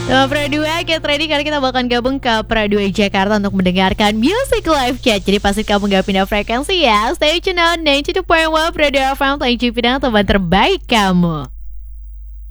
Sama Pro 2, Get Ready karena kita bakal gabung ke Pro 2 Jakarta untuk mendengarkan Music Live Chat. Jadi pasti kamu gak pindah frekuensi ya. Stay tune on 92.1 Pro 2 FM, Tanjung Pinang, teman terbaik kamu.